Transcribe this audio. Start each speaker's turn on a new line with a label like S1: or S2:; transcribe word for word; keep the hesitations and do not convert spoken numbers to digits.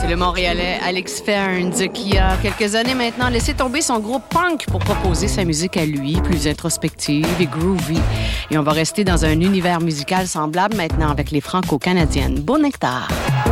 S1: C'est le Montréalais Alex Ferns qui a quelques années maintenant laissé tomber son groupe punk pour proposer sa musique à lui, plus introspective et groovy. Et on va rester dans un univers musical semblable maintenant avec les Franco-Canadiennes Beau Nectar.